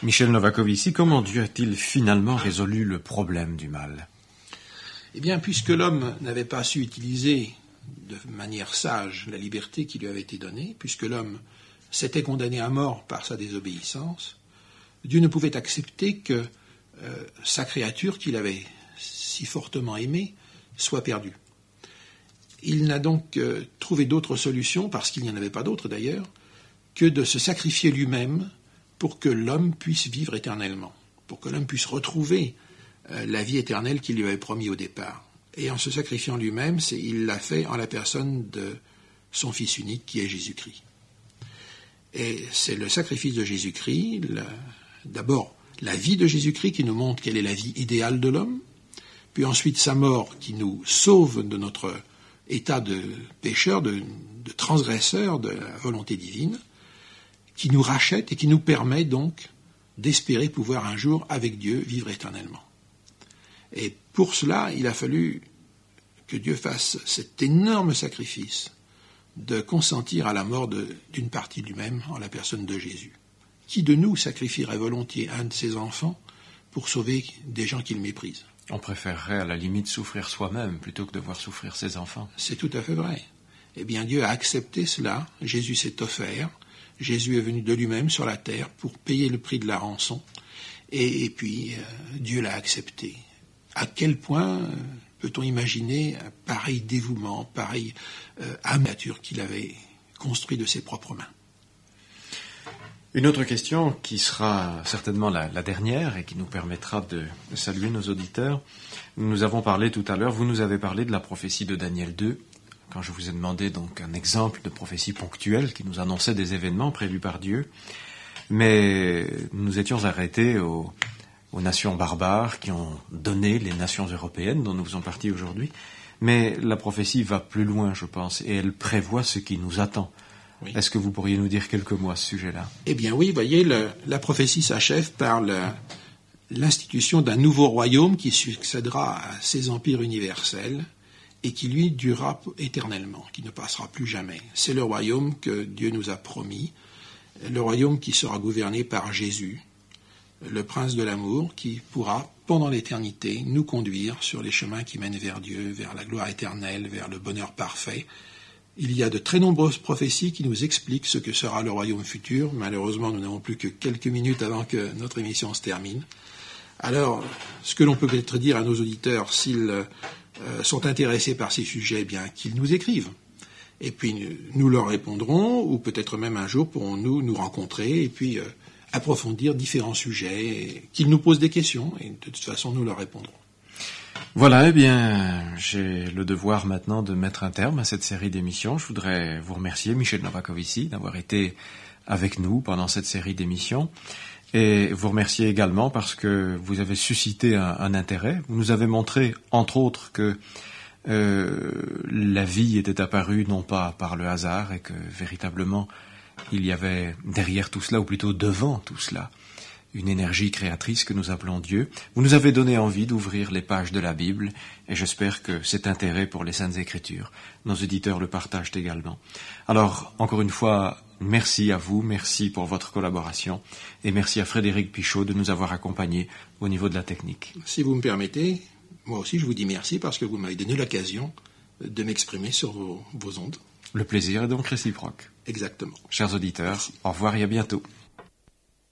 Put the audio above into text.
Michel Novakovici, comment Dieu a-t-il finalement résolu le problème du mal? Eh bien, puisque l'homme n'avait pas su utiliser de manière sage la liberté qui lui avait été donnée, puisque l'homme s'était condamné à mort par sa désobéissance, Dieu ne pouvait accepter que sa créature qu'il avait si fortement aimée soit perdue. Il n'a donc trouvé d'autre solution, parce qu'il n'y en avait pas d'autre d'ailleurs, que de se sacrifier lui-même pour que l'homme puisse vivre éternellement, pour que l'homme puisse retrouver la vie éternelle qu'il lui avait promis au départ. Et en se sacrifiant lui-même, il l'a fait en la personne de son Fils unique qui est Jésus-Christ. Et c'est le sacrifice de Jésus-Christ, d'abord la vie de Jésus-Christ qui nous montre quelle est la vie idéale de l'homme, puis ensuite sa mort qui nous sauve de notre état de pécheur, de transgresseur de la volonté divine, qui nous rachète et qui nous permet donc d'espérer pouvoir un jour, avec Dieu, vivre éternellement. Et pour cela, il a fallu que Dieu fasse cet énorme sacrifice de consentir à la mort d'une partie de lui-même en la personne de Jésus. Qui de nous sacrifierait volontiers un de ses enfants pour sauver des gens qu'il méprise? On préférerait à la limite souffrir soi-même plutôt que de voir souffrir ses enfants. C'est tout à fait vrai. Eh bien, Dieu a accepté cela. Jésus s'est offert. Jésus est venu de lui-même sur la terre pour payer le prix de la rançon. Et puis, Dieu l'a accepté. À quel point peut-on imaginer un pareil dévouement, pareille amature qu'il avait construit de ses propres mains? Une autre question qui sera certainement la dernière et qui nous permettra de saluer nos auditeurs. Nous avons parlé tout à l'heure, vous nous avez parlé de la prophétie de Daniel 2, quand je vous ai demandé donc un exemple de prophétie ponctuelle qui nous annonçait des événements prévus par Dieu. Mais nous étions arrêtés aux nations barbares qui ont donné les nations européennes dont nous faisons partie aujourd'hui. Mais la prophétie va plus loin, je pense, et elle prévoit ce qui nous attend. Oui. Est-ce que vous pourriez nous dire quelques mots à ce sujet-là? Eh bien oui, voyez, la prophétie s'achève par l'institution d'un nouveau royaume qui succédera à ces empires universels et qui, lui, durera éternellement, qui ne passera plus jamais. C'est le royaume que Dieu nous a promis, le royaume qui sera gouverné par Jésus, le prince de l'amour, qui pourra, pendant l'éternité, nous conduire sur les chemins qui mènent vers Dieu, vers la gloire éternelle, vers le bonheur parfait. Il y a de très nombreuses prophéties qui nous expliquent ce que sera le royaume futur. Malheureusement, nous n'avons plus que quelques minutes avant que notre émission se termine. Alors, ce que l'on peut peut-être dire à nos auditeurs, s'ils sont intéressés par ces sujets, eh bien, qu'ils nous écrivent. Et puis, nous leur répondrons, ou peut-être même un jour pourrons-nous nous rencontrer et puis approfondir différents sujets, et qu'ils nous posent des questions, et de toute façon, nous leur répondrons. Voilà, eh bien, j'ai le devoir maintenant de mettre un terme à cette série d'émissions. Je voudrais vous remercier, Michel Novakovici, d'avoir été avec nous pendant cette série d'émissions. Et vous remercier également parce que vous avez suscité un intérêt. Vous nous avez montré, entre autres, que la vie était apparue non pas par le hasard et que véritablement il y avait derrière tout cela, ou plutôt devant tout cela, une énergie créatrice que nous appelons Dieu. Vous nous avez donné envie d'ouvrir les pages de la Bible et j'espère que cet intérêt pour les Saintes Écritures, nos auditeurs le partagent également. Alors, encore une fois, merci à vous, merci pour votre collaboration et merci à Frédéric Pichot de nous avoir accompagnés au niveau de la technique. Si vous me permettez, moi aussi je vous dis merci parce que vous m'avez donné l'occasion de m'exprimer sur vos ondes. Le plaisir est donc réciproque. Exactement. Chers auditeurs, merci. Au revoir et à bientôt.